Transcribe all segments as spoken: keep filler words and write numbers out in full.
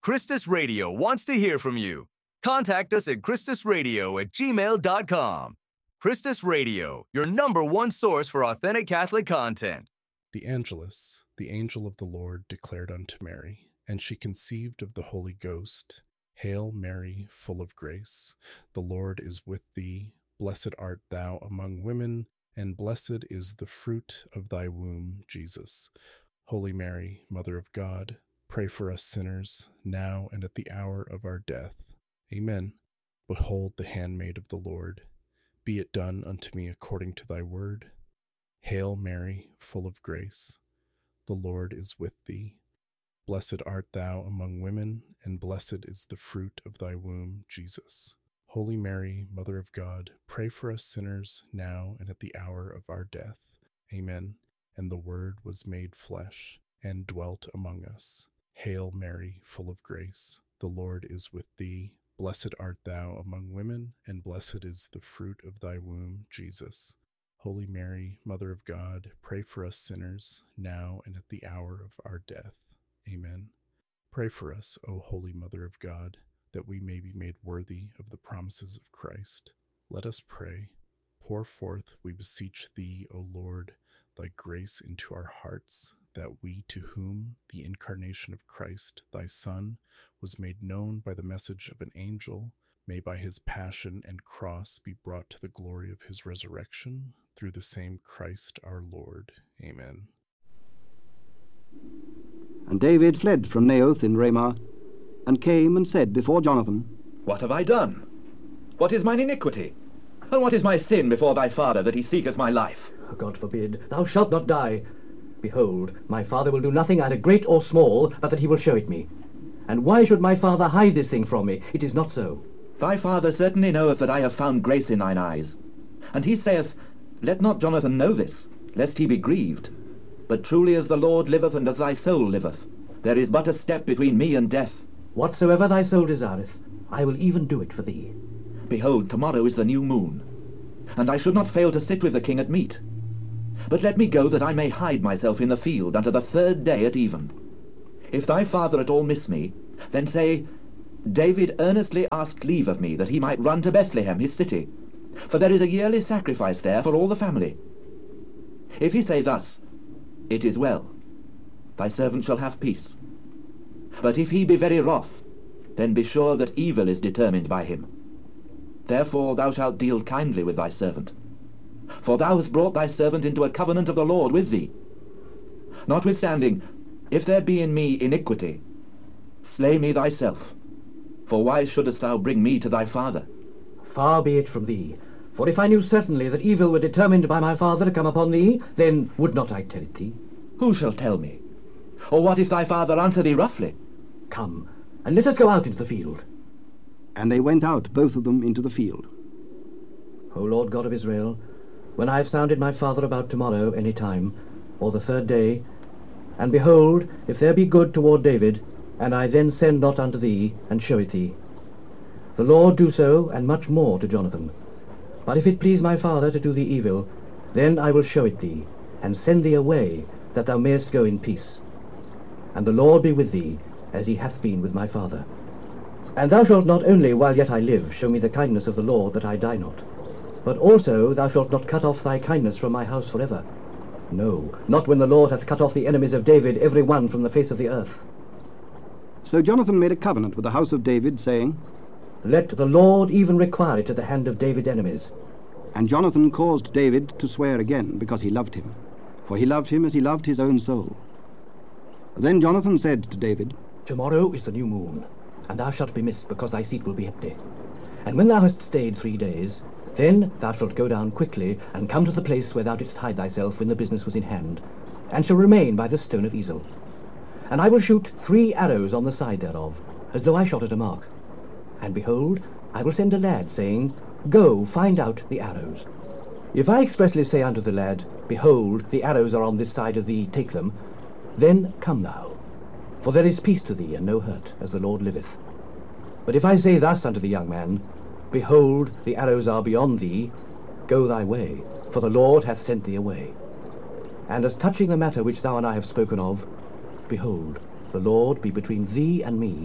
Christus Radio wants to hear from you. Contact us at christusradio at gmail dot com. Christus Radio, your number one source for authentic Catholic content. The Angelus, the angel of the Lord, declared unto Mary, and she conceived of the Holy Ghost. Hail Mary, full of grace, the Lord is with thee. Blessed art thou among women, and blessed is the fruit of thy womb, Jesus. Holy Mary, Mother of God, pray for us sinners, now and at the hour of our death. Amen. Behold the handmaid of the Lord. Be it done unto me according to thy word. Hail Mary, full of grace, the Lord is with thee. Blessed art thou among women, and blessed is the fruit of thy womb, Jesus. Holy Mary, Mother of God, pray for us sinners, now and at the hour of our death. Amen. And the Word was made flesh, and dwelt among us. Hail Mary, full of grace, the Lord is with thee. Blessed art thou among women, and blessed is the fruit of thy womb, Jesus. Holy Mary, Mother of God, pray for us sinners, now and at the hour of our death. Amen. Pray for us, O Holy Mother of God, that we may be made worthy of the promises of Christ. Let us pray. Pour forth, we beseech thee, O Lord, thy grace into our hearts, that we, to whom the incarnation of Christ, thy Son, was made known by the message of an angel, may by his passion and cross be brought to the glory of his resurrection, through the same Christ our Lord. Amen. And David fled from Naioth in Ramah, and came and said before Jonathan, What have I done? What is mine iniquity? And what is my sin before thy father, that he seeketh my life? God forbid, thou shalt not die. Behold, my father will do nothing either great or small, but that he will show it me. And why should my father hide this thing from me? It is not so. Thy father certainly knoweth that I have found grace in thine eyes. And he saith, Let not Jonathan know this, lest he be grieved. But truly as the Lord liveth, and as thy soul liveth, there is but a step between me and death. Whatsoever thy soul desireth, I will even do it for thee. Behold, tomorrow is the new moon, and I should not fail to sit with the king at meat. But let me go, that I may hide myself in the field unto the third day at even. If thy father at all miss me, then say, David earnestly asked leave of me, that he might run to Bethlehem his city, for there is a yearly sacrifice there for all the family. If he say thus, It is well, thy servant shall have peace. But if he be very wroth, then be sure that evil is determined by him. Therefore thou shalt deal kindly with thy servant. For thou hast brought thy servant into a covenant of the Lord with thee. Notwithstanding, if there be in me iniquity, slay me thyself. For why shouldest thou bring me to thy father? Far be it from thee. For if I knew certainly that evil were determined by my father to come upon thee, then would not I tell it thee? Who shall tell me? Or what if thy father answer thee roughly? Come, and let us go out into the field. And they went out, both of them, into the field. O Lord God of Israel, when I have sounded my father about tomorrow any time, or the third day, and behold, if there be good toward David, and I then send not unto thee, and show it thee, the Lord do so, and much more to Jonathan. But if it please my father to do thee evil, then I will show it thee, and send thee away, that thou mayest go in peace. And the Lord be with thee, as he hath been with my father. And thou shalt not only, while yet I live, show me the kindness of the Lord, that I die not, but also thou shalt not cut off thy kindness from my house forever. No, not when the Lord hath cut off the enemies of David, every one from the face of the earth. So Jonathan made a covenant with the house of David, saying, Let the Lord even require it at the hand of David's enemies. And Jonathan caused David to swear again, because he loved him, for he loved him as he loved his own soul. Then Jonathan said to David, Tomorrow is the new moon, and thou shalt be missed, because thy seat will be empty. And when thou hast stayed three days, then thou shalt go down quickly, and come to the place where thou didst hide thyself when the business was in hand, and shall remain by the stone of Ezel. And I will shoot three arrows on the side thereof, as though I shot at a mark. And behold, I will send a lad, saying, Go, find out the arrows. If I expressly say unto the lad, Behold, the arrows are on this side of thee, take them, then come thou. For there is peace to thee, and no hurt, as the Lord liveth. But if I say thus unto the young man, Behold, the arrows are beyond thee, go thy way, for the Lord hath sent thee away. And as touching the matter which thou and I have spoken of, behold, the Lord be between thee and me,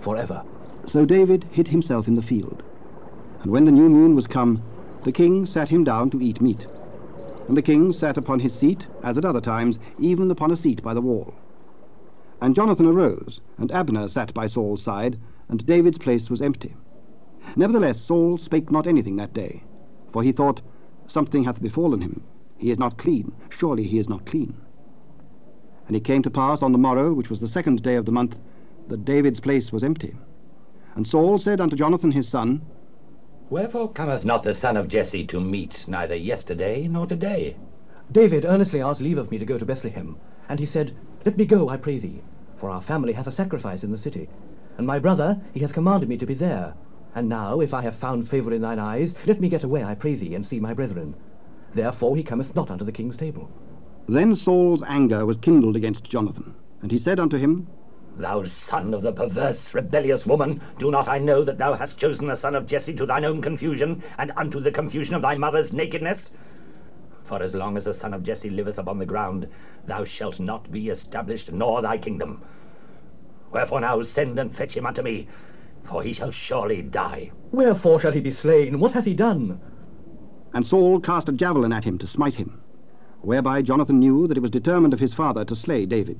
forever. So David hid himself in the field. And when the new moon was come, the king sat him down to eat meat. And the king sat upon his seat, as at other times, even upon a seat by the wall. And Jonathan arose, and Abner sat by Saul's side, and David's place was empty. Nevertheless Saul spake not anything that day, for he thought, Something hath befallen him. He is not clean. Surely he is not clean. And it came to pass on the morrow, which was the second day of the month, that David's place was empty. And Saul said unto Jonathan his son, Wherefore cometh not the son of Jesse to meat, neither yesterday nor today? David earnestly asked leave of me to go to Bethlehem. And he said, Let me go, I pray thee, for our family hath a sacrifice in the city. And my brother, he hath commanded me to be there. And now, if I have found favour in thine eyes, let me get away, I pray thee, and see my brethren. Therefore he cometh not unto the king's table. Then Saul's anger was kindled against Jonathan, and he said unto him, Thou son of the perverse, rebellious woman, do not I know that thou hast chosen the son of Jesse to thine own confusion, and unto the confusion of thy mother's nakedness? For as long as the son of Jesse liveth upon the ground, thou shalt not be established, nor thy kingdom. Wherefore now send and fetch him unto me, for he shall surely die. Wherefore shall he be slain? What hath he done? And Saul cast a javelin at him to smite him, whereby Jonathan knew that it was determined of his father to slay David.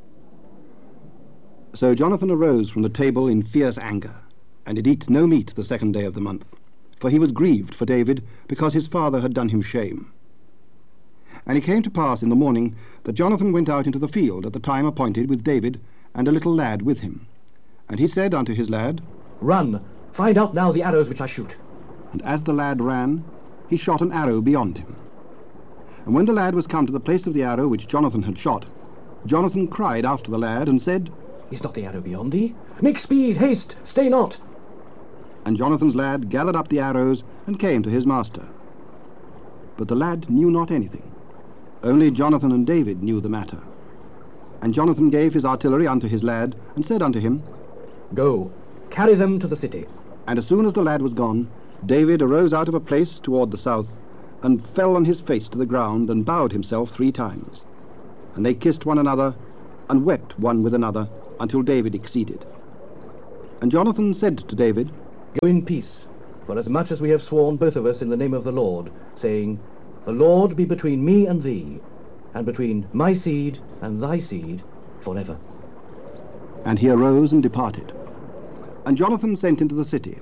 So Jonathan arose from the table in fierce anger, and did eat no meat the second day of the month, for he was grieved for David, because his father had done him shame. And it came to pass in the morning that Jonathan went out into the field at the time appointed with David, and a little lad with him. And he said unto his lad, Run, find out now the arrows which I shoot. And as the lad ran, he shot an arrow beyond him. And when the lad was come to the place of the arrow which Jonathan had shot, Jonathan cried after the lad, and said, Is not the arrow beyond thee? Make speed, haste, stay not. And Jonathan's lad gathered up the arrows, and came to his master. But the lad knew not anything. Only Jonathan and David knew the matter. And Jonathan gave his artillery unto his lad, and said unto him, Go, carry them to the city. And as soon as the lad was gone, David arose out of a place toward the south, and fell on his face to the ground, and bowed himself three times. And they kissed one another, and wept one with another, until David exceeded. And Jonathan said to David, Go in peace, for as much as we have sworn both of us in the name of the Lord, saying, The Lord be between me and thee, and between my seed and thy seed forever. And he arose and departed. And Jonathan sent into the city.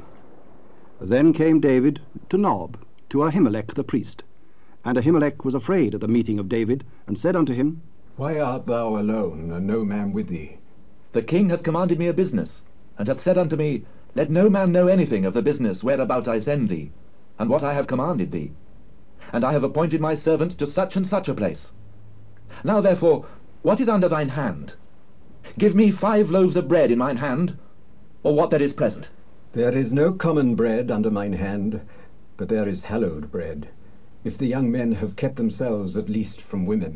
Then came David to Nob, to Ahimelech the priest. And Ahimelech was afraid at the meeting of David, and said unto him, Why art thou alone, and no man with thee? The king hath commanded me a business, and hath said unto me, Let no man know anything of the business whereabout I send thee, and what I have commanded thee. And I have appointed my servants to such and such a place. Now therefore, what is under thine hand? Give me five loaves of bread in mine hand, or what that is present. There is no common bread under mine hand, but there is hallowed bread, if the young men have kept themselves at least from women.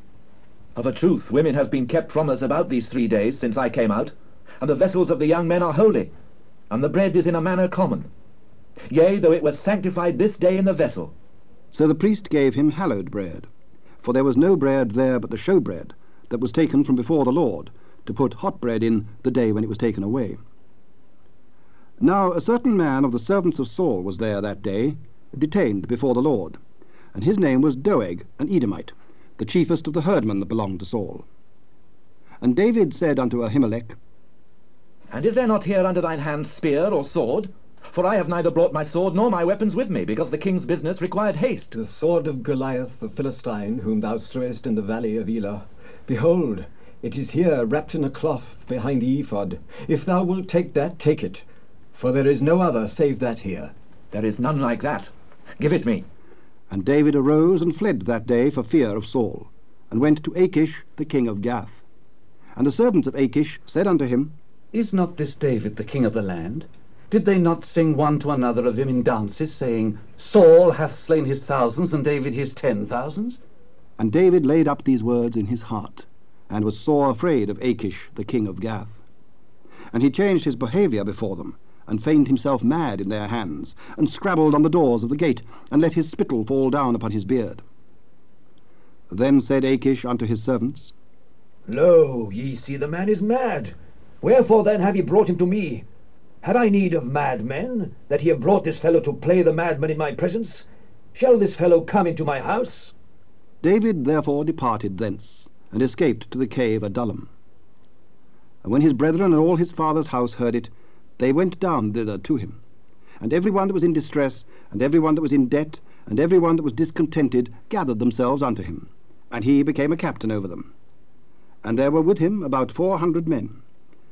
Of a truth, women have been kept from us about these three days since I came out, and the vessels of the young men are holy, and the bread is in a manner common. Yea, though it was sanctified this day in the vessel. So the priest gave him hallowed bread, for there was no bread there but the showbread, that was taken from before the Lord, to put hot bread in the day when it was taken away. Now a certain man of the servants of Saul was there that day, detained before the Lord, and his name was Doeg, an Edomite, the chiefest of the herdmen that belonged to Saul. And David said unto Ahimelech, And is there not here under thine hand spear or sword? For I have neither brought my sword nor my weapons with me, because the king's business required haste. The sword of Goliath the Philistine, whom thou slewest in the valley of Elah, behold, it is here wrapped in a cloth behind the ephod. If thou wilt take that, take it, for there is no other save that here. There is none like that. Give it me. And David arose and fled that day for fear of Saul, and went to Achish the king of Gath. And the servants of Achish said unto him, Is not this David the king of the land? Did they not sing one to another of him in dances, saying, Saul hath slain his thousands, and David his ten thousands? And David laid up these words in his heart, and was sore afraid of Achish the king of Gath. And he changed his behaviour before them, and feigned himself mad in their hands, and scrabbled on the doors of the gate, and let his spittle fall down upon his beard. Then said Achish unto his servants, Lo, ye see the man is mad. Wherefore then have ye brought him to me? Had I need of madmen, that ye have brought this fellow to play the madman in my presence? Shall this fellow come into my house? David therefore departed thence, and escaped to the cave Adullam. And when his brethren and all his father's house heard it, they went down thither to him. And every one that was in distress, and every one that was in debt, and every one that was discontented, gathered themselves unto him. And he became a captain over them. And there were with him about four hundred men.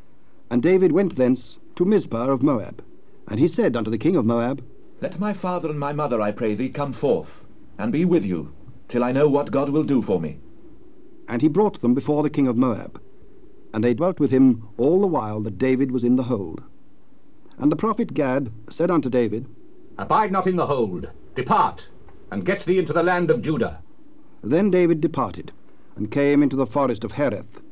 And David went thence to Mizpah of Moab. And he said unto the king of Moab, Let my father and my mother, I pray thee, come forth, and be with you, till I know what God will do for me. And he brought them before the king of Moab. And they dwelt with him all the while that David was in the hold. And the prophet Gad said unto David, Abide not in the hold, depart, and get thee into the land of Judah. Then David departed, and came into the forest of Hereth.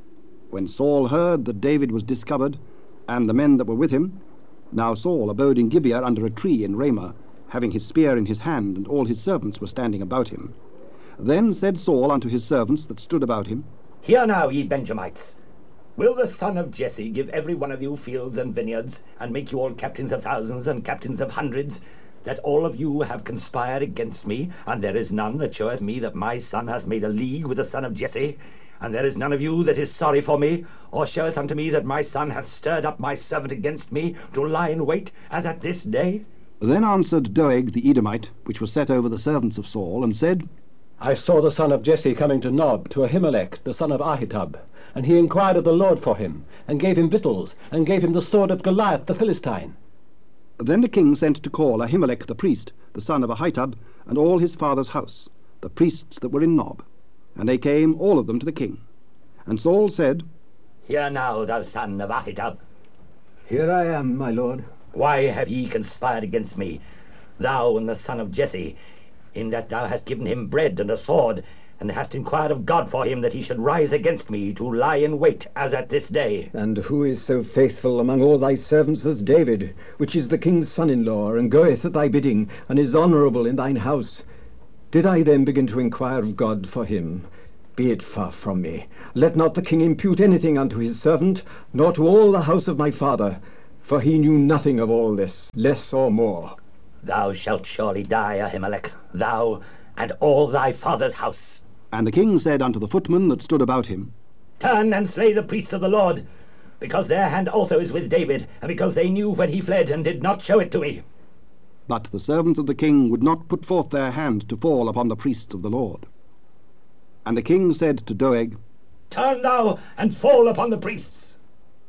When Saul heard that David was discovered, and the men that were with him, now Saul abode in Gibeah under a tree in Ramah, having his spear in his hand, and all his servants were standing about him. Then said Saul unto his servants that stood about him, Hear now, ye Benjamites, will the son of Jesse give every one of you fields and vineyards, and make you all captains of thousands and captains of hundreds, that all of you have conspired against me, and there is none that showeth me that my son hath made a league with the son of Jesse? And there is none of you that is sorry for me, or showeth unto me that my son hath stirred up my servant against me, to lie in wait, as at this day? Then answered Doeg the Edomite, which was set over the servants of Saul, and said, I saw the son of Jesse coming to Nob, to Ahimelech, the son of Ahitub. And he inquired of the Lord for him, and gave him victuals, and gave him the sword of Goliath the Philistine. Then the king sent to call Ahimelech the priest, the son of Ahitub, and all his father's house, the priests that were in Nob. And they came, all of them, to the king. And Saul said, Hear now, thou son of Ahitub. Here I am, my lord. Why have ye conspired against me, thou and the son of Jesse, in that thou hast given him bread and a sword, and hast inquired of God for him, that he should rise against me, to lie in wait, as at this day? And who is so faithful among all thy servants as David, which is the king's son-in-law, and goeth at thy bidding, and is honourable in thine house? Did I then begin to inquire of God for him? Be it far from me. Let not the king impute anything unto his servant, nor to all the house of my father, for he knew nothing of all this, less or more. Thou shalt surely die, Ahimelech, thou and all thy father's house. And the king said unto the footmen that stood about him, Turn and slay the priests of the Lord, because their hand also is with David, and because they knew when he fled, and did not show it to me. But the servants of the king would not put forth their hand to fall upon the priests of the Lord. And the king said to Doeg, Turn thou, and fall upon the priests.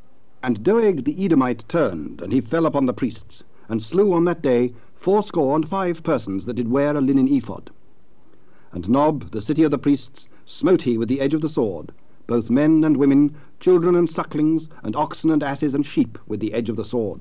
And Doeg the Edomite turned, and he fell upon the priests, and slew on that day fourscore and five persons that did wear a linen ephod. And Nob, the city of the priests, smote he with the edge of the sword, both men and women, children and sucklings, and oxen and asses and sheep, with the edge of the sword.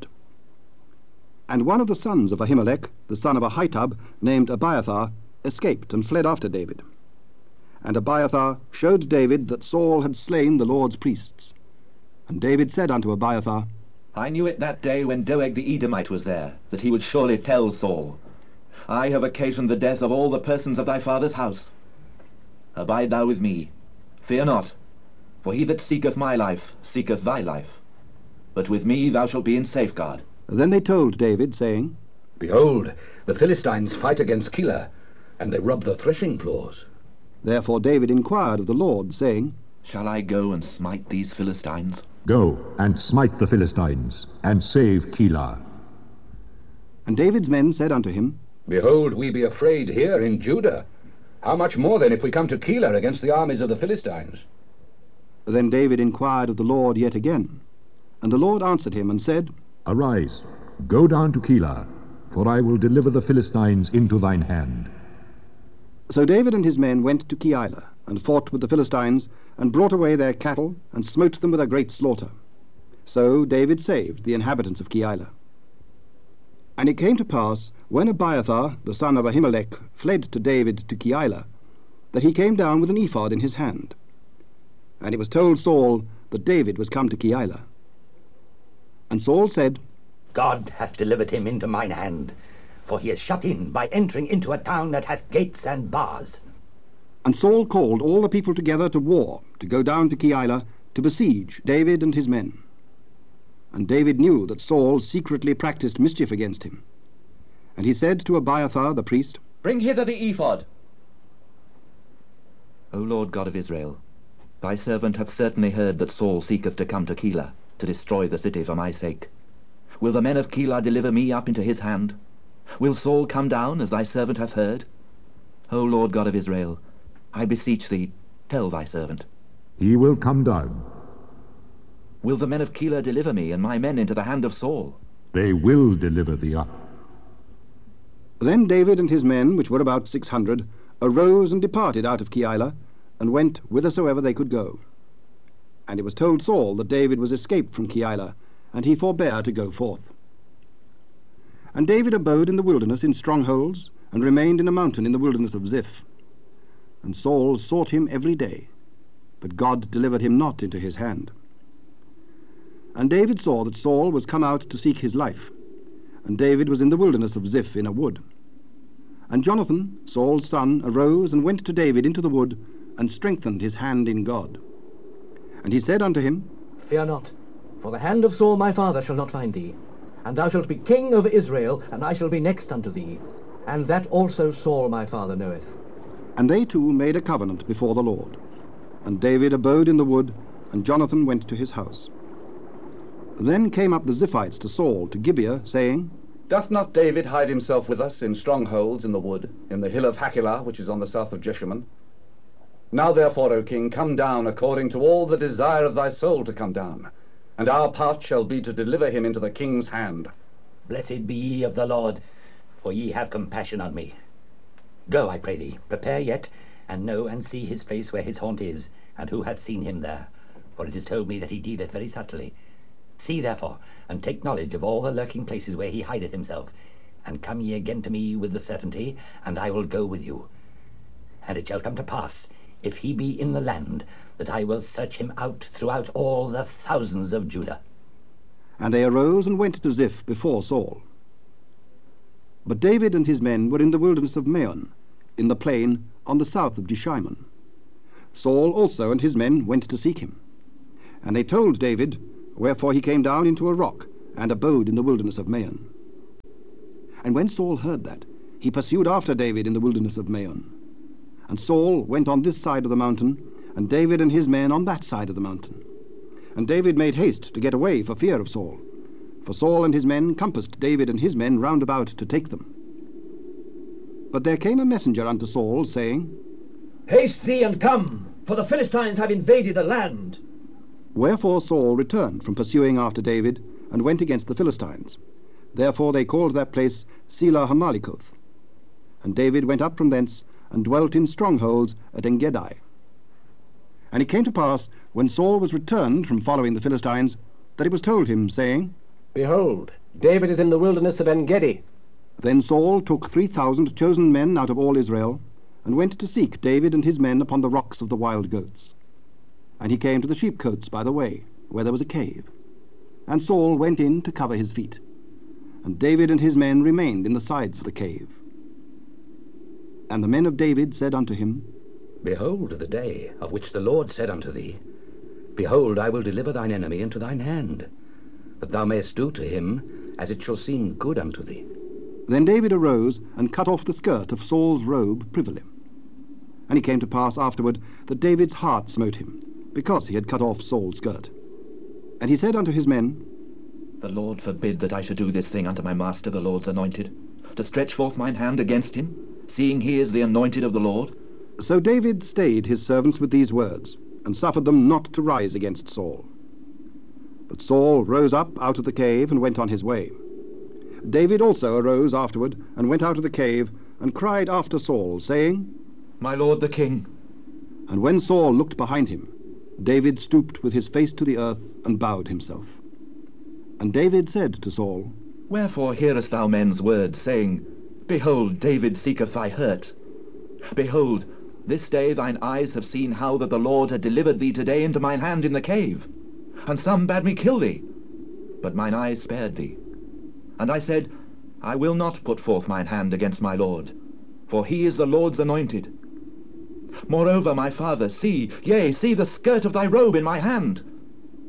And one of the sons of Ahimelech, the son of Ahitub, named Abiathar, escaped and fled after David. And Abiathar showed David that Saul had slain the Lord's priests. And David said unto Abiathar, I knew it that day when Doeg the Edomite was there, that he would surely tell Saul, I have occasioned the death of all the persons of thy father's house. Abide thou with me, fear not, for he that seeketh my life seeketh thy life. But with me thou shalt be in safeguard. Then they told David, saying, Behold, the Philistines fight against Keilah, and they rob the threshing floors. Therefore David inquired of the Lord, saying, Shall I go and smite these Philistines? Go and smite the Philistines, and save Keilah. And David's men said unto him, Behold, we be afraid here in Judah. How much more then if we come to Keilah against the armies of the Philistines? Then David inquired of the Lord yet again. And the Lord answered him and said, Arise, go down to Keilah, for I will deliver the Philistines into thine hand. So David and his men went to Keilah, and fought with the Philistines, and brought away their cattle, and smote them with a great slaughter. So David saved the inhabitants of Keilah. And it came to pass, when Abiathar, the son of Ahimelech, fled to David to Keilah, that he came down with an ephod in his hand. And it was told Saul that David was come to Keilah. And Saul said, God hath delivered him into mine hand, for he is shut in by entering into a town that hath gates and bars. And Saul called all the people together to war, to go down to Keilah, to besiege David and his men. And David knew that Saul secretly practiced mischief against him. And he said to Abiathar the priest, Bring hither the ephod. O Lord God of Israel, thy servant hath certainly heard that Saul seeketh to come to Keilah, to destroy the city for my sake. Will the men of Keilah deliver me up into his hand? Will Saul come down, as thy servant hath heard? O Lord God of Israel, I beseech thee, tell thy servant. He will come down. Will the men of Keilah deliver me and my men into the hand of Saul? They will deliver thee up. Then David and his men, which were about six hundred, arose and departed out of Keilah, and went whithersoever they could go. And it was told Saul that David was escaped from Keilah, and he forbare to go forth. And David abode in the wilderness in strongholds, and remained in a mountain in the wilderness of Ziph. And Saul sought him every day, but God delivered him not into his hand. And David saw that Saul was come out to seek his life, and David was in the wilderness of Ziph in a wood. And Jonathan, Saul's son, arose and went to David into the wood, and strengthened his hand in God. And he said unto him, Fear not, for the hand of Saul my father shall not find thee, and thou shalt be king over Israel, and I shall be next unto thee, and that also Saul my father knoweth. And they two made a covenant before the Lord. And David abode in the wood, and Jonathan went to his house. Then came up the Ziphites to Saul to Gibeah, saying, Doth not David hide himself with us in strongholds in the wood, in the hill of Hachilah, which is on the south of Jeshimon? Now therefore, O king, come down according to all the desire of thy soul to come down, and our part shall be to deliver him into the king's hand. Blessed be ye of the Lord, for ye have compassion on me. Go, I pray thee, prepare yet, and know and see his place where his haunt is, and who hath seen him there. For it is told me that he dealeth very subtly. See therefore, and take knowledge of all the lurking places where he hideth himself, and come ye again to me with the certainty, and I will go with you. And it shall come to pass, if he be in the land, that I will search him out throughout all the thousands of Judah. And they arose and went to Ziph before Saul. But David and his men were in the wilderness of Maon, in the plain on the south of Jeshimon. Saul also and his men went to seek him. And they told David, wherefore he came down into a rock, and abode in the wilderness of Maon. And when Saul heard that, he pursued after David in the wilderness of Maon. And Saul went on this side of the mountain, and David and his men on that side of the mountain. And David made haste to get away for fear of Saul. For Saul and his men compassed David and his men round about to take them. But there came a messenger unto Saul, saying, Haste thee and come, for the Philistines have invaded the land. Wherefore Saul returned from pursuing after David, and went against the Philistines. Therefore they called that place Selah Hamalikoth. And David went up from thence, and dwelt in strongholds at Engedi. And it came to pass, when Saul was returned from following the Philistines, that it was told him, saying, Behold, David is in the wilderness of En-gedi. Then Saul took three thousand chosen men out of all Israel, and went to seek David and his men upon the rocks of the wild goats. And he came to the sheepcotes by the way, where there was a cave. And Saul went in to cover his feet. And David and his men remained in the sides of the cave. And the men of David said unto him, Behold the day of which the Lord said unto thee, Behold, I will deliver thine enemy into thine hand, that thou mayest do to him as it shall seem good unto thee. Then David arose and cut off the skirt of Saul's robe privily. And it came to pass afterward that David's heart smote him, because he had cut off Saul's skirt. And he said unto his men, The Lord forbid that I should do this thing unto my master the Lord's anointed, to stretch forth mine hand against him, seeing he is the anointed of the Lord. So David stayed his servants with these words, and suffered them not to rise against Saul. But Saul rose up out of the cave, and went on his way. David also arose afterward, and went out of the cave, and cried after Saul, saying, My lord the king. And when Saul looked behind him, David stooped with his face to the earth, and bowed himself. And David said to Saul, Wherefore hearest thou men's words, saying, Behold, David seeketh thy hurt? Behold, this day thine eyes have seen how that the Lord had delivered thee today into mine hand in the cave. And some bade me kill thee, but mine eyes spared thee. And I said, I will not put forth mine hand against my Lord, for he is the Lord's anointed. Moreover, my father, see, yea, see the skirt of thy robe in my hand.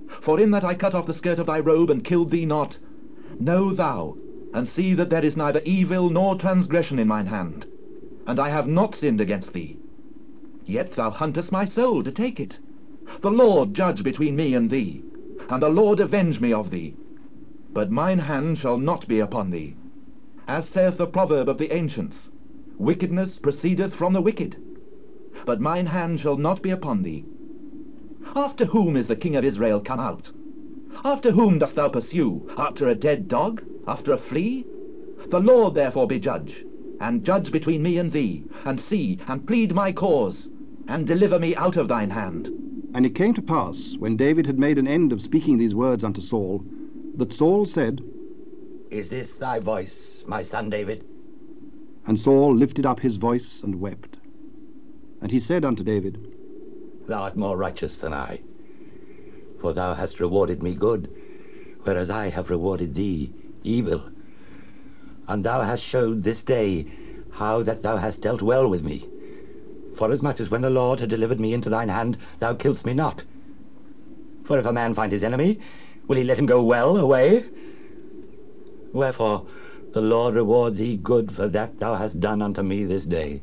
For in that I cut off the skirt of thy robe and killed thee not, know thou, and see that there is neither evil nor transgression in mine hand, and I have not sinned against thee. Yet thou huntest my soul to take it. The Lord judge between me and thee, and the Lord avenge me of thee. But mine hand shall not be upon thee. As saith the proverb of the ancients, wickedness proceedeth from the wicked. But mine hand shall not be upon thee. After whom is the king of Israel come out? After whom dost thou pursue? After a dead dog? After a flea? The Lord therefore be judge, and judge between me and thee, and see, and plead my cause, and deliver me out of thine hand. And it came to pass, when David had made an end of speaking these words unto Saul, that Saul said, Is this thy voice, my son David? And Saul lifted up his voice and wept. And he said unto David, Thou art more righteous than I, for thou hast rewarded me good, whereas I have rewarded thee evil. And thou hast showed this day how that thou hast dealt well with me, forasmuch as when the Lord had delivered me into thine hand, thou killedst me not. For if a man find his enemy, will he let him go well away? Wherefore the Lord reward thee good for that thou hast done unto me this day.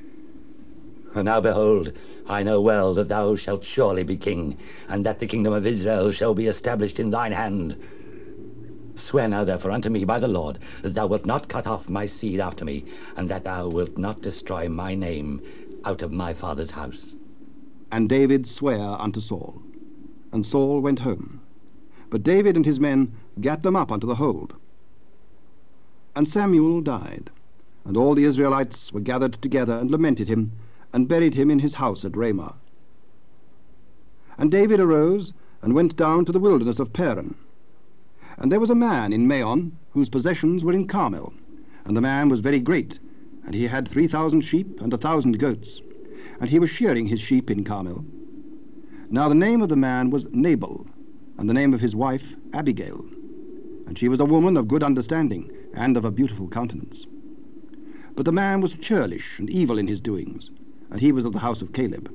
And now behold, I know well that thou shalt surely be king, and that the kingdom of Israel shall be established in thine hand. Swear now therefore unto me by the Lord, that thou wilt not cut off my seed after me, and that thou wilt not destroy my name out of my father's house. And David sware unto Saul. And Saul went home. But David and his men gat them up unto the hold. And Samuel died, and all the Israelites were gathered together and lamented him, and buried him in his house at Ramah. And David arose, and went down to the wilderness of Paran. And there was a man in Maon, whose possessions were in Carmel, and the man was very great, and he had three thousand sheep and a thousand goats, and he was shearing his sheep in Carmel. Now the name of the man was Nabal, and the name of his wife Abigail, and she was a woman of good understanding, and of a beautiful countenance. But the man was churlish and evil in his doings, and he was of the house of Caleb.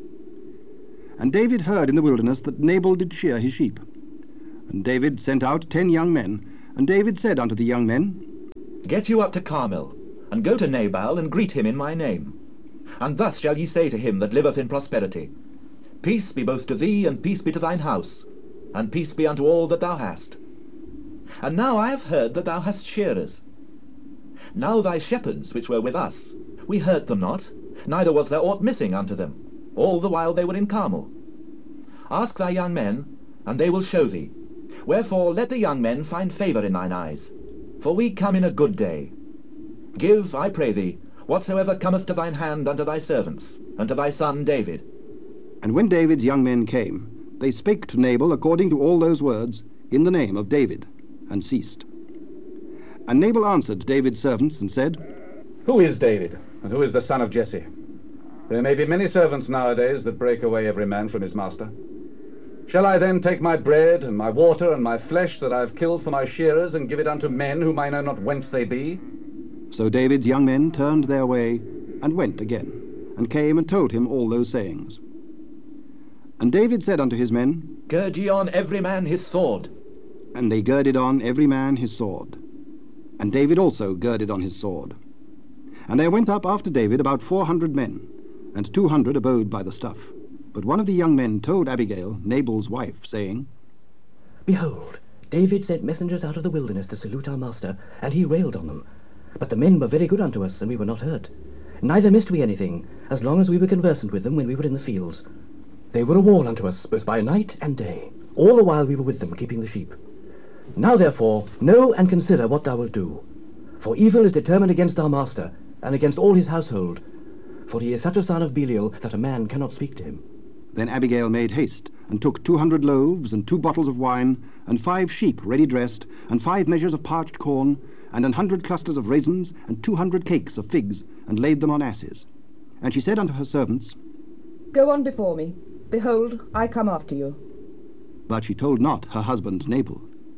And David heard in the wilderness that Nabal did shear his sheep. And David sent out ten young men, and David said unto the young men, Get you up to Carmel, and go to Nabal, and greet him in my name. And thus shall ye say to him that liveth in prosperity, Peace be both to thee, and peace be to thine house, and peace be unto all that thou hast. And now I have heard that thou hast shearers. Now thy shepherds which were with us, we hurt them not, neither was there aught missing unto them, all the while they were in Carmel. Ask thy young men, and they will show thee. Wherefore let the young men find favour in thine eyes, for we come in a good day. Give, I pray thee, whatsoever cometh to thine hand unto thy servants, and to thy son David. And when David's young men came, they spake to Nabal according to all those words, in the name of David, and ceased. And Nabal answered David's servants, and said, Who is David, and who is the son of Jesse? There may be many servants nowadays that break away every man from his master. Shall I then take my bread, and my water, and my flesh that I have killed for my shearers, and give it unto men whom I know not whence they be? So David's young men turned their way, and went again, and came and told him all those sayings. And David said unto his men, Gird ye on every man his sword. And they girded on every man his sword. And David also girded on his sword. And there went up after David about four hundred men, and two hundred abode by the stuff. But one of the young men told Abigail, Nabal's wife, saying, Behold, David sent messengers out of the wilderness to salute our master, and he railed on them. But the men were very good unto us, and we were not hurt. Neither missed we anything, as long as we were conversant with them when we were in the fields. They were a wall unto us, both by night and day, all the while we were with them, keeping the sheep. Now therefore, know and consider what thou wilt do. For evil is determined against our master, and against all his household. For he is such a son of Belial, that a man cannot speak to him. Then Abigail made haste, and took two hundred loaves, and two bottles of wine, and five sheep ready dressed, and five measures of parched corn, and an hundred clusters of raisins, and two hundred cakes of figs, and laid them on asses. And she said unto her servants, Go on before me. Behold, I come after you. But she told not her husband Nabal.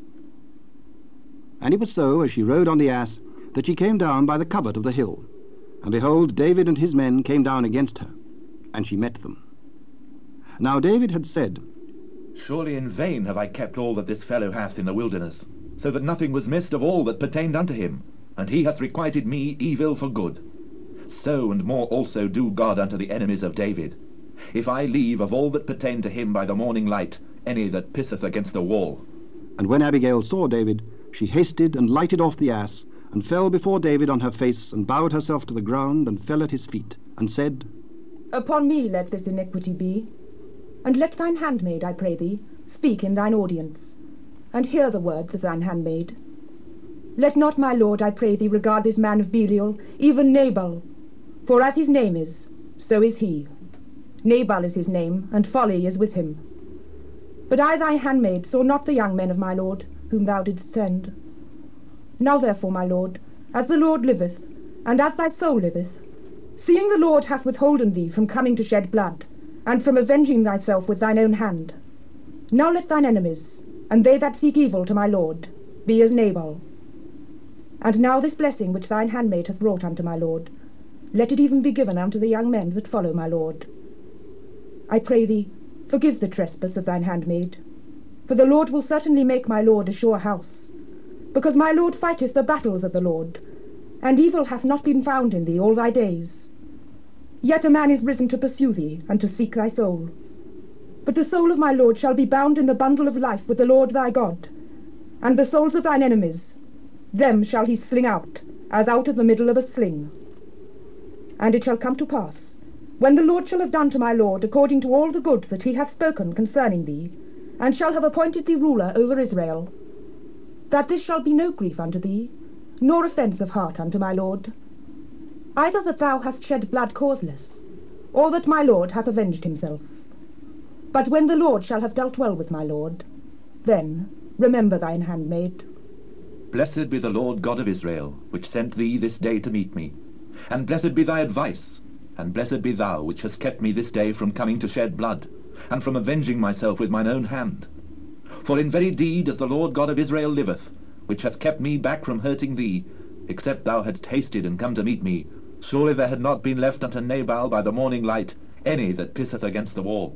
And it was so, as she rode on the ass, that she came down by the covert of the hill. And behold, David and his men came down against her, and she met them. Now David had said, Surely in vain have I kept all that this fellow hath in the wilderness, so that nothing was missed of all that pertained unto him, and he hath requited me evil for good. So and more also do God unto the enemies of David, if I leave of all that pertain to him by the morning light any that pisseth against the wall. And when Abigail saw David, she hasted and lighted off the ass, and fell before David on her face, and bowed herself to the ground, and fell at his feet, and said, Upon me let this iniquity be, and let thine handmaid, I pray thee, speak in thine audience, and hear the words of thine handmaid. Let not my lord, I pray thee, regard this man of Belial, even Nabal, for as his name is, so is he. Nabal is his name, and folly is with him. But I thy handmaid saw not the young men of my lord, whom thou didst send. Now therefore, my lord, as the Lord liveth, and as thy soul liveth, seeing the Lord hath withholden thee from coming to shed blood, and from avenging thyself with thine own hand, now let thine enemies, and they that seek evil to my lord, be as Nabal. And now this blessing which thine handmaid hath brought unto my lord, let it even be given unto the young men that follow my lord. I pray thee, forgive the trespass of thine handmaid, for the Lord will certainly make my lord a sure house, because my lord fighteth the battles of the Lord, and evil hath not been found in thee all thy days. Yet a man is risen to pursue thee, and to seek thy soul. But the soul of my lord shall be bound in the bundle of life with the Lord thy God, and the souls of thine enemies, them shall he sling out, as out of the middle of a sling. And it shall come to pass, when the Lord shall have done to my lord according to all the good that he hath spoken concerning thee, and shall have appointed thee ruler over Israel, that this shall be no grief unto thee, nor offence of heart unto my lord, either that thou hast shed blood causeless, or that my lord hath avenged himself. But when the Lord shall have dealt well with my lord, then remember thine handmaid. Blessed be the Lord God of Israel, which sent thee this day to meet me, and blessed be thy advice, and blessed be thou, which hast kept me this day from coming to shed blood, and from avenging myself with mine own hand. For in very deed as the Lord God of Israel liveth, which hath kept me back from hurting thee, except thou hadst hasted and come to meet me, surely there had not been left unto Nabal by the morning light any that pisseth against the wall.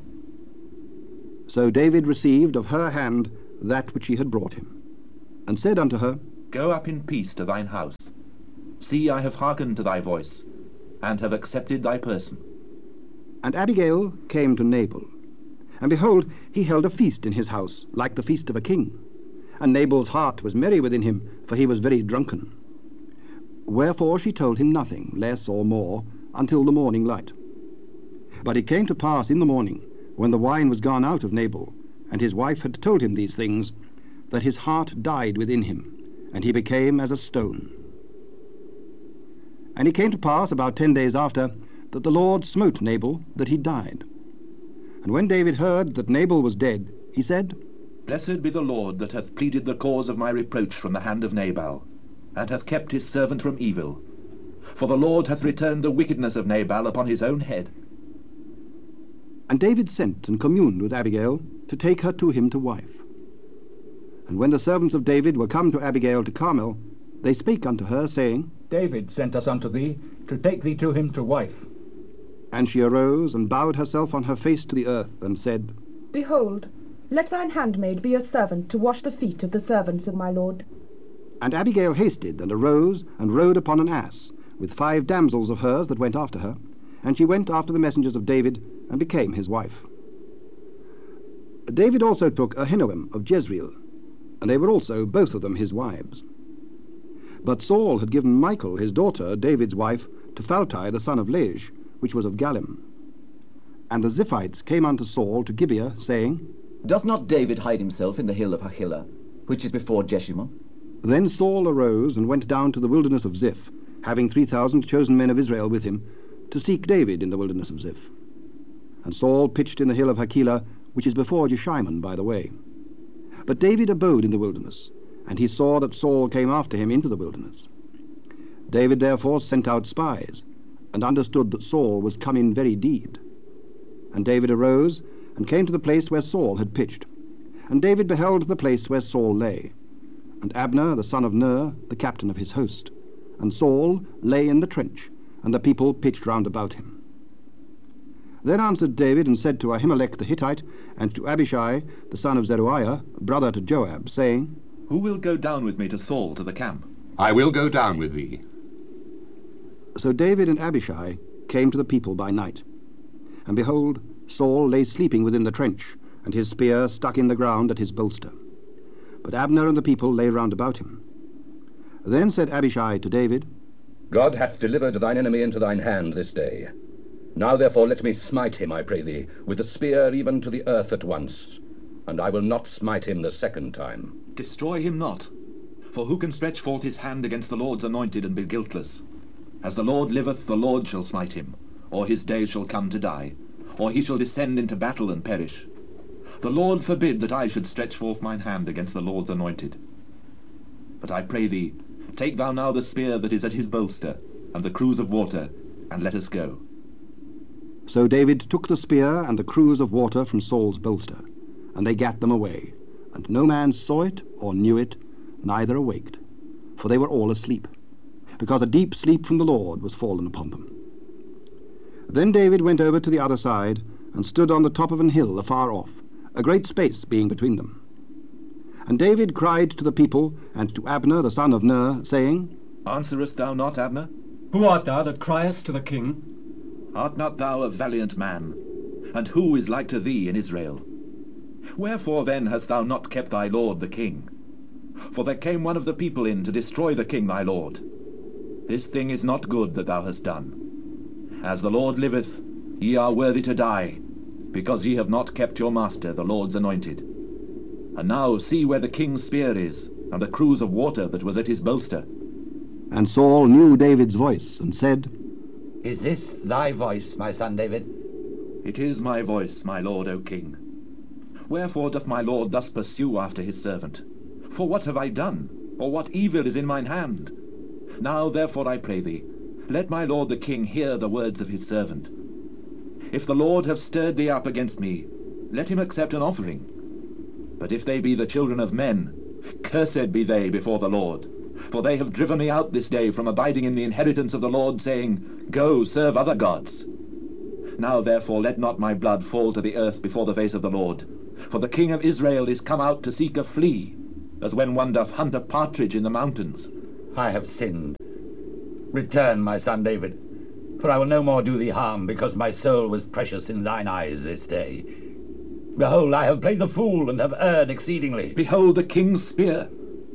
So David received of her hand that which he had brought him, and said unto her, Go up in peace to thine house. See, I have hearkened to thy voice, and have accepted thy person. And Abigail came to Nabal, and behold, he held a feast in his house, like the feast of a king. And Nabal's heart was merry within him, for he was very drunken. Wherefore she told him nothing, less or more, until the morning light. But it came to pass in the morning, when the wine was gone out of Nabal, and his wife had told him these things, that his heart died within him, and he became as a stone. And it came to pass about ten days after, that the Lord smote Nabal, that he died. And when David heard that Nabal was dead, he said, Blessed be the Lord that hath pleaded the cause of my reproach from the hand of Nabal, and hath kept his servant from evil. For the Lord hath returned the wickedness of Nabal upon his own head. And David sent and communed with Abigail, to take her to him to wife. And when the servants of David were come to Abigail to Carmel, they spake unto her, saying, David sent us unto thee, to take thee to him to wife. And she arose, and bowed herself on her face to the earth, and said, Behold, let thine handmaid be a servant to wash the feet of the servants of my lord. And Abigail hasted, and arose, and rode upon an ass, with five damsels of hers that went after her, and she went after the messengers of David, and became his wife. David also took Ahinoam of Jezreel, and they were also both of them his wives. But Saul had given Michal his daughter, David's wife, to Phalti the son of Laish, which was of Galim. And the Ziphites came unto Saul to Gibeah, saying, Doth not David hide himself in the hill of Hachilah, which is before Jeshimon? Then Saul arose and went down to the wilderness of Ziph, having three thousand chosen men of Israel with him, to seek David in the wilderness of Ziph. And Saul pitched in the hill of Hachilah, which is before Jeshimon by the way. But David abode in the wilderness, and he saw that Saul came after him into the wilderness. David therefore sent out spies, and understood that Saul was come in very deed. And David arose, and came to the place where Saul had pitched. And David beheld the place where Saul lay, and Abner the son of Ner, the captain of his host. And Saul lay in the trench, and the people pitched round about him. Then answered David and said to Ahimelech the Hittite, and to Abishai the son of Zeruiah, brother to Joab, saying, Who will go down with me to Saul to the camp? I will go down with thee. So David and Abishai came to the people by night. And behold, Saul lay sleeping within the trench, and his spear stuck in the ground at his bolster. But Abner and the people lay round about him. Then said Abishai to David, God hath delivered thine enemy into thine hand this day. Now therefore let me smite him, I pray thee, with the spear even to the earth at once, and I will not smite him the second time. Destroy him not, for who can stretch forth his hand against the Lord's anointed and be guiltless? As the Lord liveth, the Lord shall smite him, or his day shall come to die, or he shall descend into battle and perish. The Lord forbid that I should stretch forth mine hand against the Lord's anointed. But I pray thee, take thou now the spear that is at his bolster, and the cruse of water, and let us go. So David took the spear and the cruse of water from Saul's bolster, and they gat them away, and no man saw it or knew it, neither awaked, for they were all asleep, because a deep sleep from the Lord was fallen upon them. Then David went over to the other side, and stood on the top of an hill afar off, a great space being between them. And David cried to the people and to Abner the son of Ner, saying, Answerest thou not, Abner? Who art thou that criest to the king? Art not thou a valiant man? And who is like to thee in Israel? Wherefore then hast thou not kept thy lord the king? For there came one of the people in to destroy the king thy lord. This thing is not good that thou hast done. As the Lord liveth, ye are worthy to die, because ye have not kept your master, the Lord's anointed. And now see where the king's spear is, and the cruse of water that was at his bolster. And Saul knew David's voice, and said, Is this thy voice, my son David? It is my voice, my lord, O king. Wherefore doth my lord thus pursue after his servant? For what have I done, or what evil is in mine hand? Now therefore I pray thee, let my lord the king hear the words of his servant. If the Lord have stirred thee up against me, let him accept an offering. But if they be the children of men, cursed be they before the Lord. For they have driven me out this day from abiding in the inheritance of the Lord, saying, Go, serve other gods. Now therefore let not my blood fall to the earth before the face of the Lord. For the king of Israel is come out to seek a flea, as when one doth hunt a partridge in the mountains. I have sinned. Return, my son David, for I will no more do thee harm, because my soul was precious in thine eyes this day. Behold, I have played the fool, and have erred exceedingly. Behold the king's spear,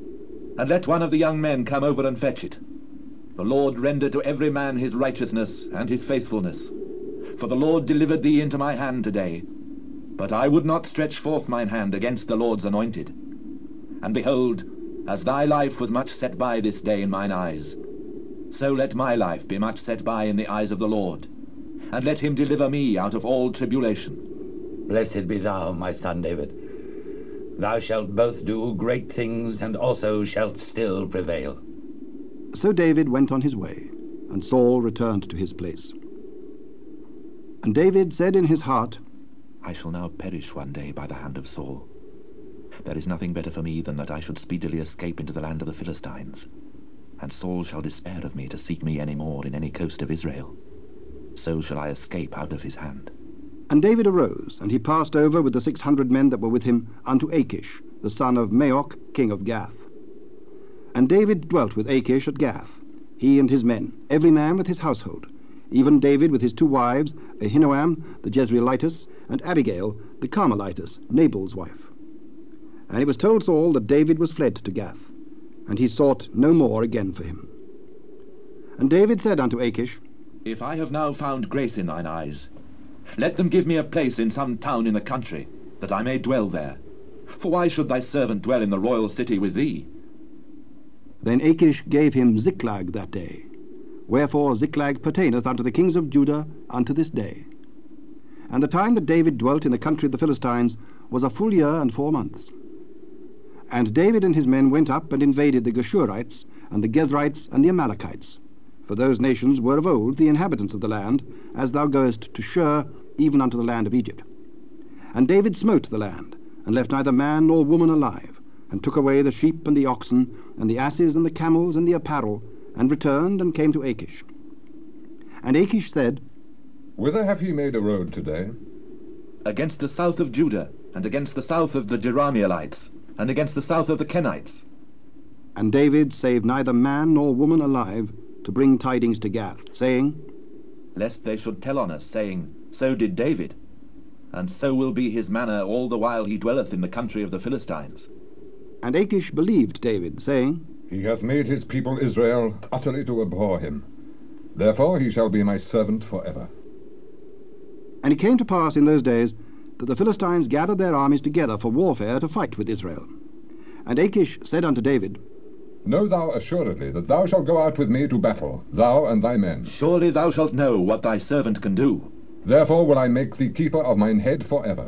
and let one of the young men come over and fetch it. The Lord render to every man his righteousness and his faithfulness. For the Lord delivered thee into my hand today. But I would not stretch forth mine hand against the Lord's anointed. And behold, as thy life was much set by this day in mine eyes, so let my life be much set by in the eyes of the Lord, and let him deliver me out of all tribulation. Blessed be thou, my son David. Thou shalt both do great things, and also shalt still prevail. So David went on his way, and Saul returned to his place. And David said in his heart, I shall now perish one day by the hand of Saul. There is nothing better for me than that I should speedily escape into the land of the Philistines, and Saul shall despair of me to seek me any more in any coast of Israel. So shall I escape out of his hand. And David arose, and he passed over with the six hundred men that were with him unto Achish, the son of Maoch, king of Gath. And David dwelt with Achish at Gath, he and his men, every man with his household, even David with his two wives, Ahinoam the Jezreelitess, and Abigail the Carmelitess, Nabal's wife. And it was told Saul that David was fled to Gath, and he sought no more again for him. And David said unto Achish, If I have now found grace in thine eyes, let them give me a place in some town in the country, that I may dwell there. For why should thy servant dwell in the royal city with thee? Then Achish gave him Ziklag that day. Wherefore Ziklag pertaineth unto the kings of Judah unto this day. And the time that David dwelt in the country of the Philistines was a full year and four months. And David and his men went up and invaded the Geshurites, and the Gezrites, and the Amalekites. For those nations were of old the inhabitants of the land, as thou goest to Shur, even unto the land of Egypt. And David smote the land, and left neither man nor woman alive, and took away the sheep and the oxen, and the asses and the camels and the apparel, and returned and came to Achish. And Achish said, Whither have ye made a road today? Against the south of Judah, and against the south of the Jerahmeelites, and against the south of the Kenites. And David saved neither man nor woman alive to bring tidings to Gath, saying, Lest they should tell on us, saying, So did David, and so will be his manner all the while he dwelleth in the country of the Philistines. And Achish believed David, saying, He hath made his people Israel utterly to abhor him. Therefore he shall be my servant for ever. And it came to pass in those days that the Philistines gathered their armies together for warfare to fight with Israel. And Achish said unto David, Know thou assuredly that thou shalt go out with me to battle, thou and thy men. Surely thou shalt know what thy servant can do. Therefore will I make thee keeper of mine head for ever.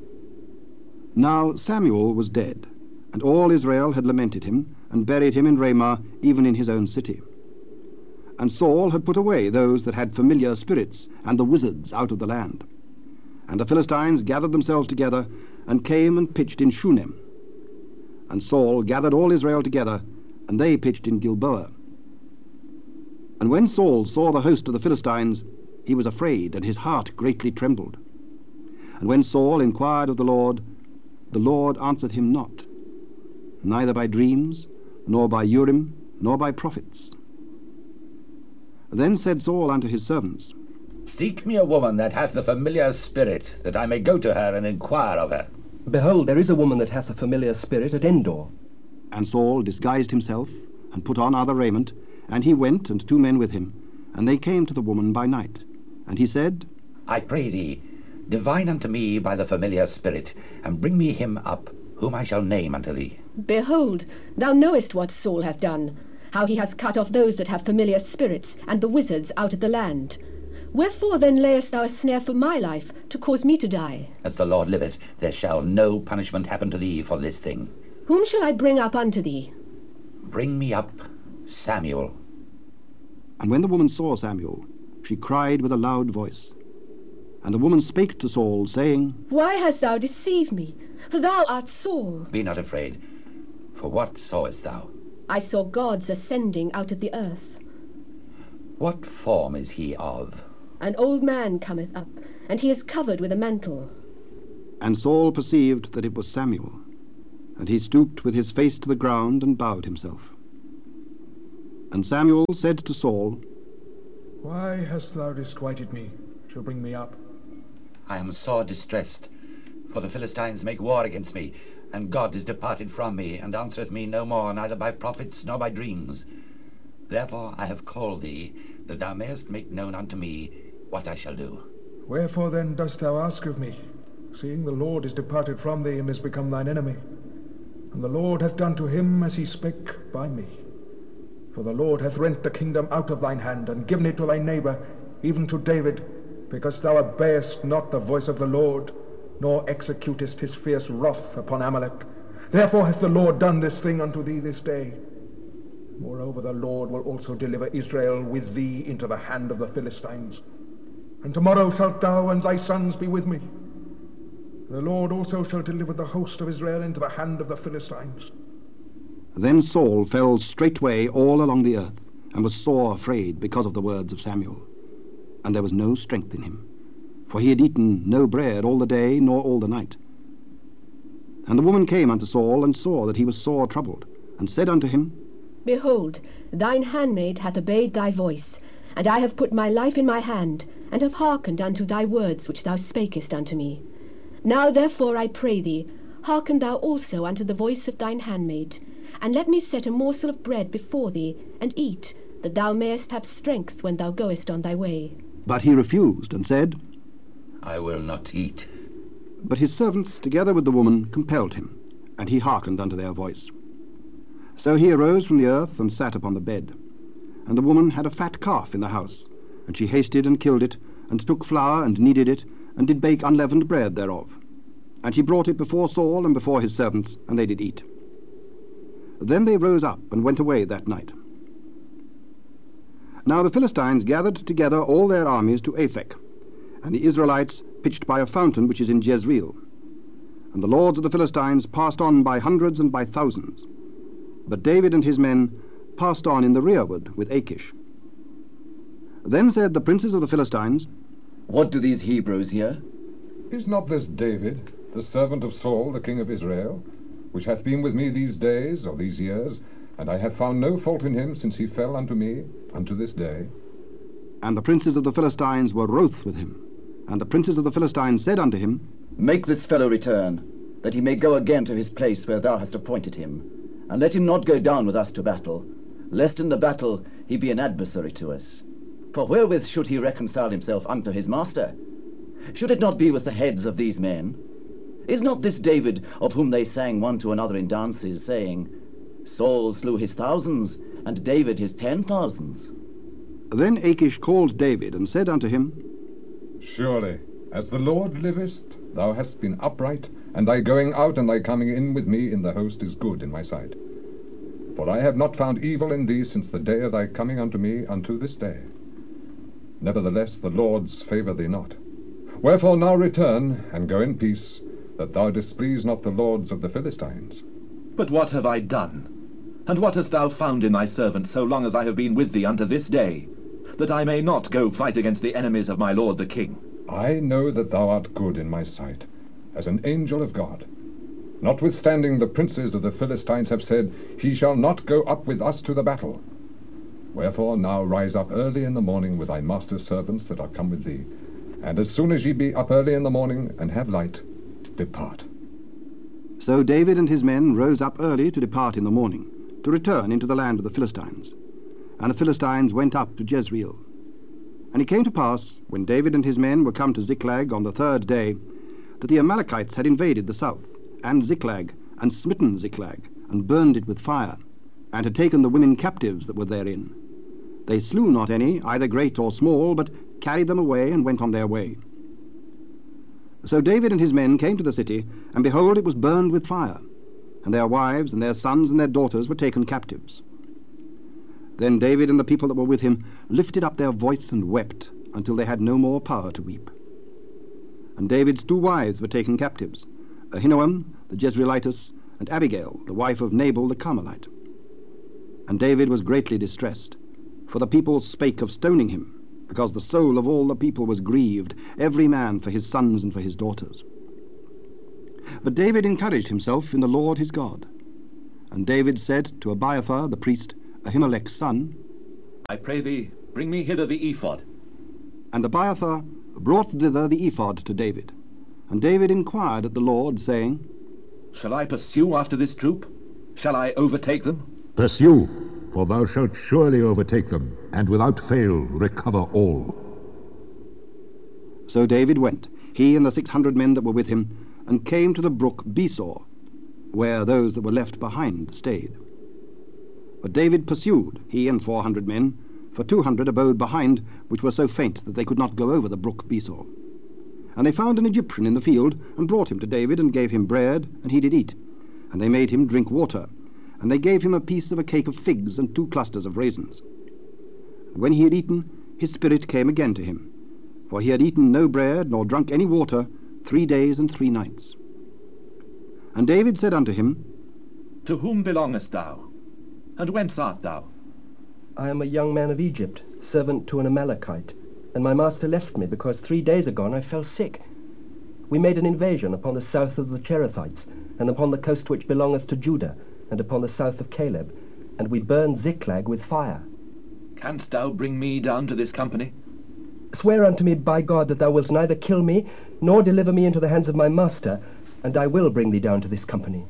Now Samuel was dead, and all Israel had lamented him, and buried him in Ramah, even in his own city. And Saul had put away those that had familiar spirits, and the wizards out of the land. And the Philistines gathered themselves together, and came and pitched in Shunem. And Saul gathered all Israel together, and they pitched in Gilboa. And when Saul saw the host of the Philistines, he was afraid, and his heart greatly trembled. And when Saul inquired of the Lord, the Lord answered him not, neither by dreams, nor by Urim, nor by prophets. Then said Saul unto his servants, Seek me a woman that hath the familiar spirit, that I may go to her and inquire of her. Behold, there is a woman that hath a familiar spirit at Endor. And Saul disguised himself, and put on other raiment, and he went, and two men with him, and they came to the woman by night. And he said, I pray thee, divine unto me by the familiar spirit, and bring me him up, whom I shall name unto thee. Behold, thou knowest what Saul hath done, how he has cut off those that have familiar spirits, and the wizards out of the land. Wherefore then layest thou a snare for my life, to cause me to die? As the Lord liveth, there shall no punishment happen to thee for this thing. Whom shall I bring up unto thee? Bring me up Samuel. And when the woman saw Samuel, she cried with a loud voice. And the woman spake to Saul, saying, Why hast thou deceived me? For thou art Saul. Be not afraid. For what sawest thou? I saw gods ascending out of the earth. What form is he of? An old man cometh up, and he is covered with a mantle. And Saul perceived that it was Samuel, and he stooped with his face to the ground and bowed himself. And Samuel said to Saul, Why hast thou disquieted me to bring me up? I am sore distressed, for the Philistines make war against me, and God is departed from me, and answereth me no more, neither by prophets nor by dreams. Therefore I have called thee, that thou mayest make known unto me what I shall do. Wherefore then dost thou ask of me, seeing the Lord is departed from thee, and is become thine enemy? And the Lord hath done to him as he spake by me. For the Lord hath rent the kingdom out of thine hand, and given it to thy neighbour, even to David, because thou obeyest not the voice of the Lord, nor executest his fierce wrath upon Amalek. Therefore hath the Lord done this thing unto thee this day. Moreover, the Lord will also deliver Israel with thee into the hand of the Philistines. And tomorrow shalt thou and thy sons be with me. The Lord also shall deliver the host of Israel into the hand of the Philistines. Then Saul fell straightway all along the earth, and was sore afraid because of the words of Samuel. And there was no strength in him, for he had eaten no bread all the day nor all the night. And the woman came unto Saul, and saw that he was sore troubled, and said unto him, Behold, thine handmaid hath obeyed thy voice, and I have put my life in my hand, and have hearkened unto thy words which thou spakest unto me. Now therefore I pray thee, hearken thou also unto the voice of thine handmaid, and let me set a morsel of bread before thee, and eat, that thou mayest have strength when thou goest on thy way. But he refused, and said, I will not eat. But his servants, together with the woman, compelled him, and he hearkened unto their voice. So he arose from the earth, and sat upon the bed. And the woman had a fat calf in the house, and she hasted and killed it, and took flour, and kneaded it, and did bake unleavened bread thereof. And he brought it before Saul and before his servants, and they did eat. Then they rose up, and went away that night. Now the Philistines gathered together all their armies to Aphek, and the Israelites pitched by a fountain which is in Jezreel. And the lords of the Philistines passed on by hundreds and by thousands. But David and his men passed on in the rearward with Achish. Then said the princes of the Philistines, What do these Hebrews here? Is not this David, the servant of Saul, the king of Israel, which hath been with me these days, or these years, and I have found no fault in him since he fell unto me, unto this day? And the princes of the Philistines were wroth with him. And the princes of the Philistines said unto him, Make this fellow return, that he may go again to his place where thou hast appointed him, and let him not go down with us to battle, lest in the battle he be an adversary to us. For wherewith should he reconcile himself unto his master? Should it not be with the heads of these men? Is not this David, of whom they sang one to another in dances, saying, Saul slew his thousands, and David his ten thousands? Then Achish called David, and said unto him, Surely, as the Lord livest, thou hast been upright, and thy going out and thy coming in with me in the host is good in my sight. For I have not found evil in thee since the day of thy coming unto me unto this day. Nevertheless the Lord's favour thee not. Wherefore now return, and go in peace, that thou displease not the lords of the Philistines. But what have I done? And what hast thou found in thy servant so long as I have been with thee unto this day, that I may not go fight against the enemies of my lord the king? I know that thou art good in my sight, as an angel of God. Notwithstanding the princes of the Philistines have said, He shall not go up with us to the battle. Wherefore now rise up early in the morning with thy master's servants that are come with thee, and as soon as ye be up early in the morning, and have light, depart. So David and his men rose up early to depart in the morning, to return into the land of the Philistines. And the Philistines went up to Jezreel. And it came to pass, when David and his men were come to Ziklag on the third day, that the Amalekites had invaded the south, and Ziklag, and smitten Ziklag, and burned it with fire, and had taken the women captives that were therein. They slew not any, either great or small, but carried them away, and went on their way. So David and his men came to the city, and behold, it was burned with fire, and their wives and their sons and their daughters were taken captives. Then David and the people that were with him lifted up their voice and wept, until they had no more power to weep. And David's two wives were taken captives, Ahinoam the Jezreelitess, and Abigail, the wife of Nabal the Carmelite. And David was greatly distressed, for the people spake of stoning him, because the soul of all the people was grieved, every man for his sons and for his daughters. But David encouraged himself in the Lord his God. And David said to Abiathar the priest, Ahimelech's son, I pray thee, bring me hither the ephod. And Abiathar brought thither the ephod to David. And David inquired at the Lord, saying, Shall I pursue after this troop? Shall I overtake them? Pursue, for thou shalt surely overtake them, and without fail recover all. So David went, he and the six hundred men that were with him, and came to the brook Besor, where those that were left behind stayed. But David pursued, he and four hundred men, for two hundred abode behind, which were so faint that they could not go over the brook Besor. And they found an Egyptian in the field, and brought him to David, and gave him bread, and he did eat. And they made him drink water, and they gave him a piece of a cake of figs, and two clusters of raisins. And when he had eaten, his spirit came again to him, for he had eaten no bread, nor drunk any water, three days and three nights. And David said unto him, To whom belongest thou? And whence art thou? I am a young man of Egypt, servant to an Amalekite, and my master left me, because three days agone I fell sick. We made an invasion upon the south of the Cherethites, and upon the coast which belongeth to Judah, and upon the south of Caleb, and we burned Ziklag with fire. Canst thou bring me down to this company? Swear unto me by God that thou wilt neither kill me, nor deliver me into the hands of my master, and I will bring thee down to this company.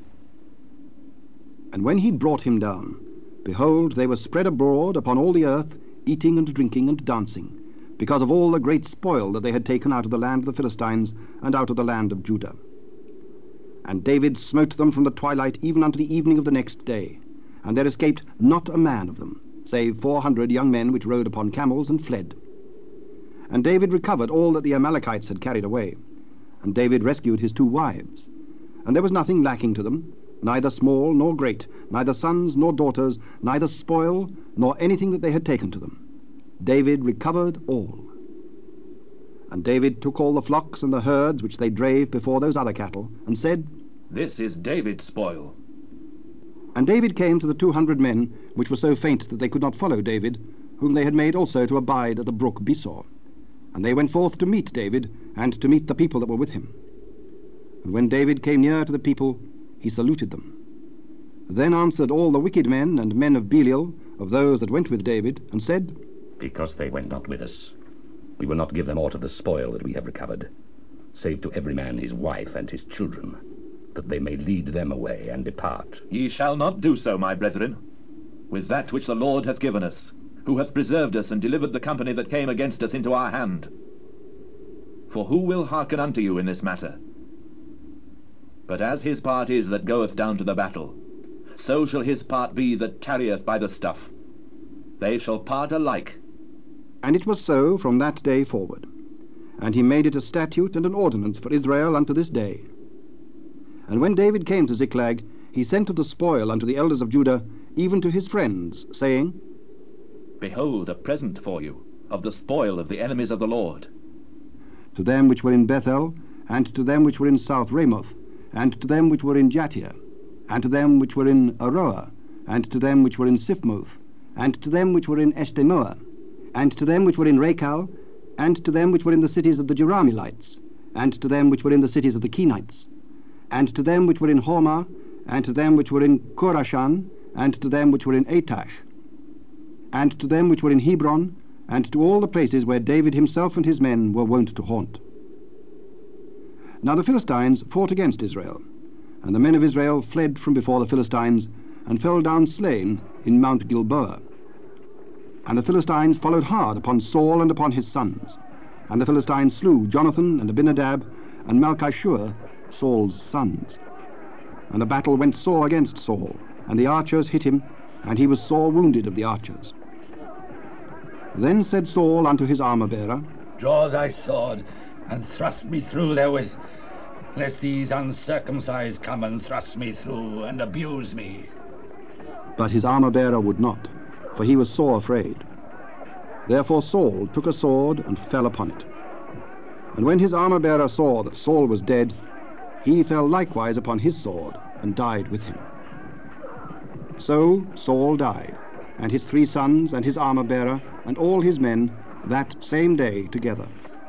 And when he brought him down, behold, they were spread abroad upon all the earth, eating and drinking and dancing, because of all the great spoil that they had taken out of the land of the Philistines, and out of the land of Judah. And David smote them from the twilight even unto the evening of the next day, and there escaped not a man of them, save four hundred young men which rode upon camels and fled. And David recovered all that the Amalekites had carried away, and David rescued his two wives. And there was nothing lacking to them, neither small nor great, neither sons nor daughters, neither spoil, nor anything that they had taken to them. David recovered all. And David took all the flocks and the herds which they drave before those other cattle, and said, This is David's spoil. And David came to the two hundred men, which were so faint that they could not follow David, whom they had made also to abide at the brook Besor. And they went forth to meet David, and to meet the people that were with him. And when David came near to the people, he saluted them. Then answered all the wicked men and men of Belial, of those that went with David, and said, Because they went not with us, we will not give them aught of the spoil that we have recovered, save to every man his wife and his children, that they may lead them away and depart. Ye shall not do so, my brethren, with that which the Lord hath given us, who hath preserved us and delivered the company that came against us into our hand. For who will hearken unto you in this matter? But as his part is that goeth down to the battle, so shall his part be that tarrieth by the stuff. They shall part alike. And it was so from that day forward. And he made it a statute and an ordinance for Israel unto this day. And when David came to Ziklag, he sent of the spoil unto the elders of Judah, even to his friends, saying, Behold, a present for you, of the spoil of the enemies of the Lord. To them which were in Bethel, and to them which were in South Ramoth, and to them which were in Jattir, and to them which were in Aroah, and to them which were in Siphmoth, and to them which were in Eshtemoa, and to them which were in Rachal, and to them which were in the cities of the Jerahmeelites, and to them which were in the cities of the Kenites, and to them which were in Hormah, and to them which were in Korashan, and to them which were in Atash, and to them which were in Hebron, and to all the places where David himself and his men were wont to haunt. Now the Philistines fought against Israel, and the men of Israel fled from before the Philistines, and fell down slain in Mount Gilboa. And the Philistines followed hard upon Saul and upon his sons. And the Philistines slew Jonathan and Abinadab and Malchishua, Saul's sons. And the battle went sore against Saul, and the archers hit him, and he was sore wounded of the archers. Then said Saul unto his armor-bearer, Draw thy sword, and thrust me through therewith, lest these uncircumcised come and thrust me through, and abuse me. But his armor-bearer would not, for he was sore afraid. Therefore Saul took a sword and fell upon it. And when his armor-bearer saw that Saul was dead, he fell likewise upon his sword, and died with him. So Saul died, and his three sons, and his armor-bearer, and all his men, that same day together.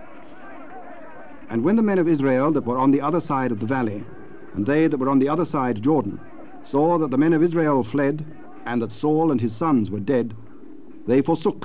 And when the men of Israel that were on the other side of the valley, and they that were on the other side Jordan, saw that the men of Israel fled, and that Saul and his sons were dead, they forsook